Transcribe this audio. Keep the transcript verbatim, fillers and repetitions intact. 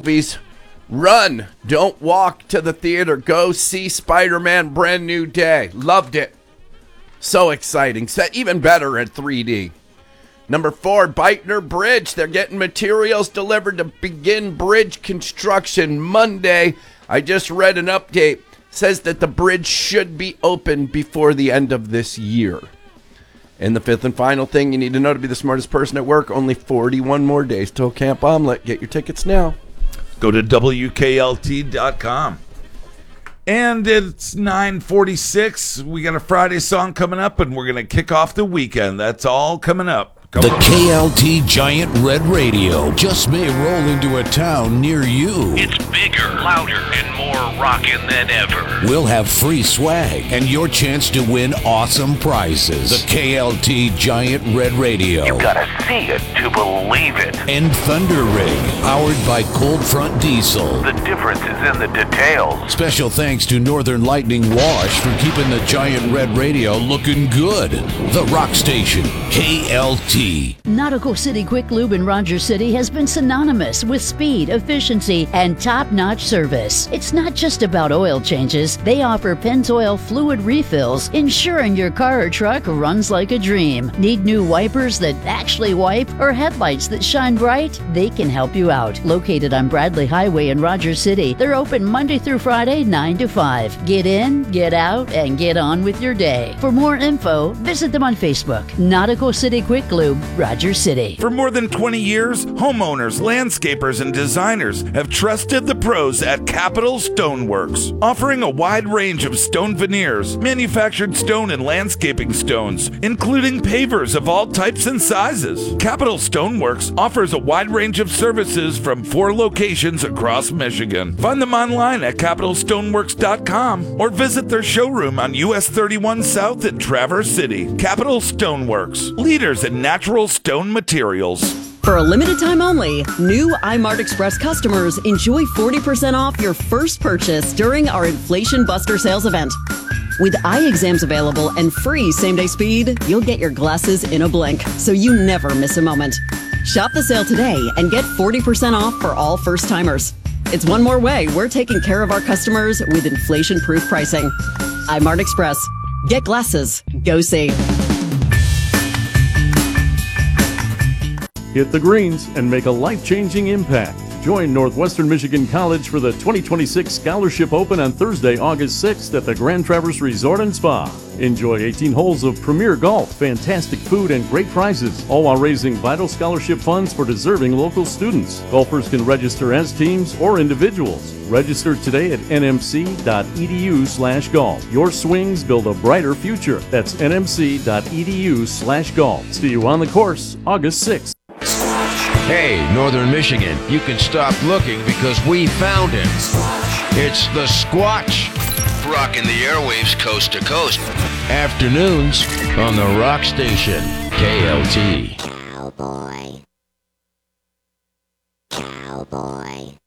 movies. Run. Don't walk to the theater. Go see Spider-Man Brand New Day. Loved it. So exciting. Set even better at three D. Number four, Beitner Bridge. They're getting materials delivered to begin bridge construction Monday. I just read an update. Says that the bridge should be open before the end of this year. And the fifth and final thing you need to know to be the smartest person at work, only forty-one more days till Camp Omelet. Get your tickets now. Go to W K L T dot com. And it's nine forty-six. We got a Friday song coming up, and we're going to kick off the weekend. That's all coming up. Come the on. K L T Giant Red Radio just may roll into a town near you. It's bigger, louder, and more rockin' than ever. We'll have free swag and your chance to win awesome prizes. The K L T Giant Red Radio. You gotta see it to believe it. And Thunder Rig, powered by Cold Front Diesel. The difference is in the details. Special thanks to Northern Lightning Wash for keeping the Giant Red Radio looking good. The Rock Station, K L T. Nautical City Quick Lube in Rogers City has been synonymous with speed, efficiency, and top-notch service. It's not just about oil changes. They offer Pennzoil fluid refills, ensuring your car or truck runs like a dream. Need new wipers that actually wipe or headlights that shine bright? They can help you out. Located on Bradley Highway in Rogers City, they're open Monday through Friday, nine to five. Get in, get out, and get on with your day. For more info, visit them on Facebook. Nautical City Quick Lube, Rogers City. For more than twenty years, homeowners, landscapers, and designers have trusted the pros at Capital Stoneworks, offering a wide range of stone veneers, manufactured stone and landscaping stones, including pavers of all types and sizes. Capital Stoneworks offers a wide range of services from four locations across Michigan. Find them online at capital stoneworks dot com or visit their showroom on U S thirty-one South in Traverse City. Capital Stoneworks, leaders in natural stone materials. For a limited time only, new iMart Express customers enjoy forty percent off your first purchase during our Inflation Buster sales event. With eye exams available and free same-day speed, you'll get your glasses in a blink, so you never miss a moment. Shop the sale today and get forty percent off for all first-timers. It's one more way we're taking care of our customers with inflation-proof pricing. iMart Express. Get glasses. Go see. Hit the greens and make a life-changing impact. Join Northwestern Michigan College for the twenty twenty-six Scholarship Open on Thursday, August sixth at the Grand Traverse Resort and Spa. Enjoy eighteen holes of premier golf, fantastic food, and great prizes, all while raising vital scholarship funds for deserving local students. Golfers can register as teams or individuals. Register today at n m c dot e d u slash golf. Your swings build a brighter future. That's n m c dot e d u slash golf. See you on the course, August sixth. Hey, Northern Michigan, you can stop looking because we found it. It's the Squatch. Rocking the airwaves coast to coast. Afternoons on the Rock Station, K L T. Cowboy. Cowboy.